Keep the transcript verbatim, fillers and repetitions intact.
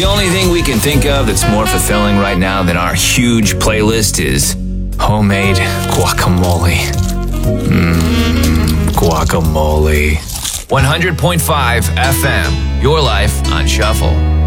The only thing we can think of that's more fulfilling right now than our huge playlist is homemade guacamole. Mmm, guacamole. one hundred point five F M, your life on shuffle.